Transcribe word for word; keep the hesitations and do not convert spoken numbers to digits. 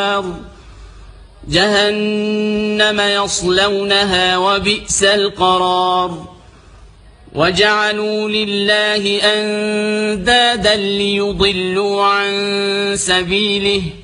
جهنم يصلونها وبئس القرار وجعلوا لله أندادا ليضلوا عن سبيله